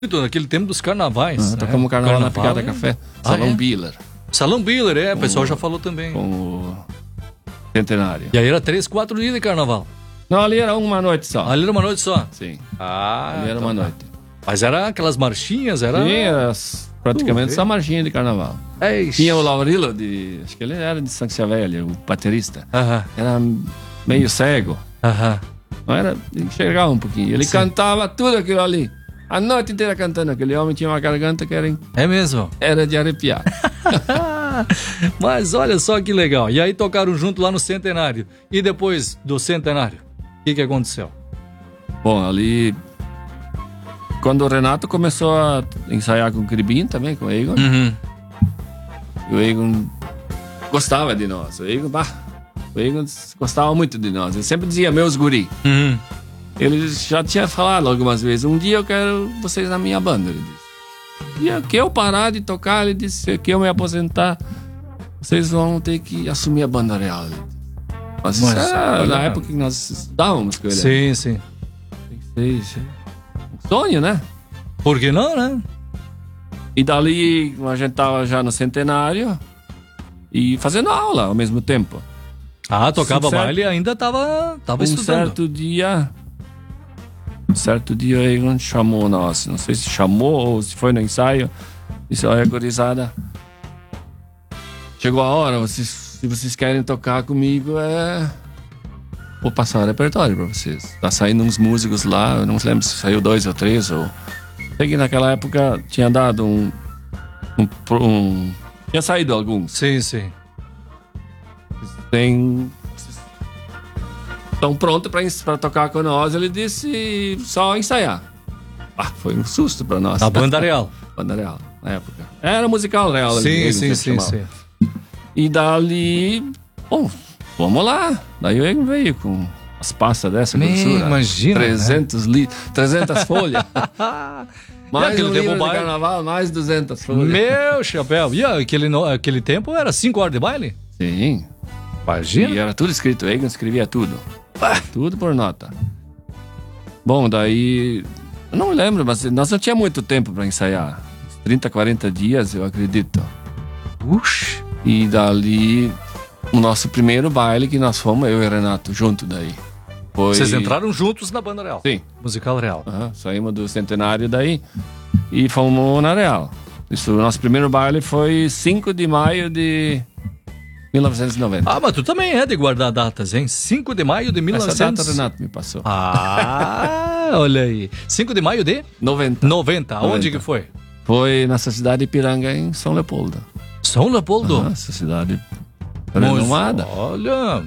muito naquele tempo dos carnavais. Tocamos carnaval na Picada Café. Salão Biller. Salão Biller, o pessoal já falou também. Com o Centenário. E aí era 3, 4 dias de carnaval. Não, ali era uma noite só. Ali era uma noite só? Sim. Ali era uma noite. Mas era aquelas marchinhas, era... Sim, era praticamente só marchinha de carnaval. Tinha o Laurilo, acho que ele era de São Xavier, o baterista. Era meio cego. Não era, enxergava um pouquinho. Ele cantava tudo aquilo ali. A noite inteira cantando. Aquele homem tinha uma garganta que era... É mesmo? Era de arrepiar. Mas olha só que legal. E aí tocaram junto lá no Centenário. E depois do Centenário, o que aconteceu? Bom, ali... Quando o Renato começou a ensaiar com o Cribim também, com o Egon. E o Egon gostava de nós. O Egon gostava muito de nós. Ele sempre dizia, meus guri. Ele já tinha falado algumas vezes, um dia eu quero vocês na minha banda, ele disse. E que eu parar de tocar, ele disse, que eu me aposentar, vocês vão ter que assumir a banda real. Mas isso era na época que nós estudávamos com ele. Sim. Tem que ser um sonho, né? Por que não, né? E dali a gente tava já no Centenário e fazendo aula ao mesmo tempo. Tocava baile e ainda tava estudando. Certo dia o Egon chamou nós, não sei se chamou ou se foi no ensaio, disse, olha, gurizada, chegou a hora, se vocês querem tocar comigo, vou passar o repertório pra vocês. Tá saindo uns músicos lá, eu não lembro se saiu 2 ou 3, ou... Sei que naquela época tinha dado tinha saído alguns. Sim. Estão prontos pra tocar com nós. Ele disse só ensaiar. Foi um susto pra nós. A Banda Real. Banda Real, na época. Era musical Real. Sim. E dali, bom, vamos lá. Daí o Egon veio com as pastas dessa grossura. Imagina. 300 folhas. Mais um livro de carnaval, mais 200 folhas. Meu chapéu. E aquele tempo era 5 horas de baile? Sim. Imagina. E era tudo escrito, o Egon escrevia tudo. Tudo por nota. Bom, daí... Eu não me lembro, mas nós não tínhamos muito tempo para ensaiar. 30, 40 dias, eu acredito. E dali, o nosso primeiro baile que nós fomos, eu e o Renato, junto daí. Vocês entraram juntos na Banda Real? Sim. Musical Real. Saímos do Centenário daí e fomos na Real. Isso, o nosso primeiro baile foi 5 de maio de 1990. Mas tu também é de guardar datas, hein? 5 de maio de 1990. Essa data o Renato me passou. Olha aí. 5 de maio de? 90. Aonde que foi? Foi nessa cidade de Ipiranga, em São Leopoldo. São Leopoldo? Essa cidade renomada. Olha...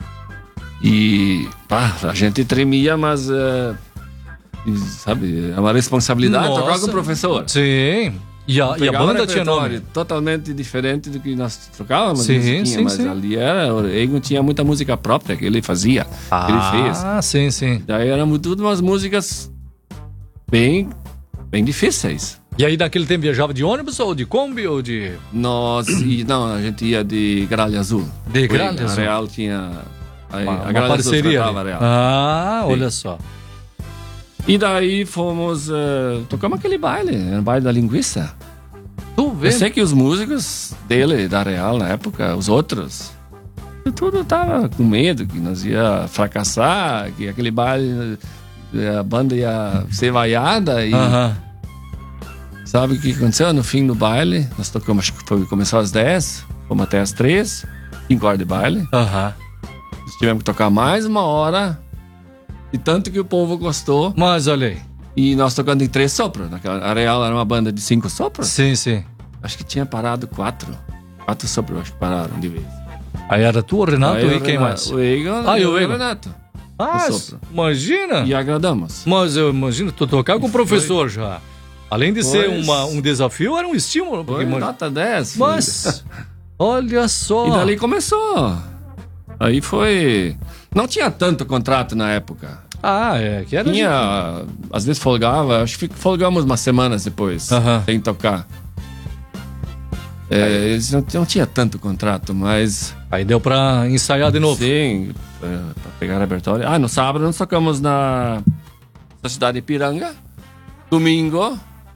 E a gente tremia, mas sabe, é uma responsabilidade tocar com o professor. Sim. E a banda tinha nome totalmente diferente do que nós tocávamos. Sim. Mas ali o Egon tinha muita música própria que ele fazia, que ele fez. Sim. Daí eram tudo umas músicas bem difíceis. E aí naquele tempo viajava de ônibus ou de Kombi ou de... Não, a gente ia de Gralha Azul. De Gralha Azul? A Real tinha... Uma parceria. Olha só. E daí fomos... tocamos aquele baile. Era o baile da linguiça. Eu sei que os músicos dele, da Real, na época, os outros, tudo tava com medo que nós ia fracassar, que aquele baile, a banda ia ser vaiada. E sabe o que aconteceu? No fim do baile, nós tocamos, acho que começou às 10, fomos até às 3, 5 horas de baile. Nós tivemos que tocar mais 1 hora, e tanto que o povo gostou. Mas olha aí. E nós tocando em 3 sopros. A Real era uma banda de 5 sopros. Sim. Acho que tinha parado 4. 4 sopros, acho que pararam de vez. Aí era tu, o Renato e quem mais? O Egon e o Renato. Imagina. E agradamos. Mas eu imagino, tu tocar com o professor já. Além de ser um desafio, era um estímulo. Foi nota 10. Mas, olha só. E dali começou. Aí foi... Não tinha tanto contrato na época. Que era... Tinha... Às vezes folgava. Acho que folgamos umas semanas depois. Sem tocar. Eles não tinha tanto contrato, mas... Aí deu pra ensaiar de novo. Sim, pra pegar repertório. No sábado nós tocamos na cidade de Ipiranga. Domingo...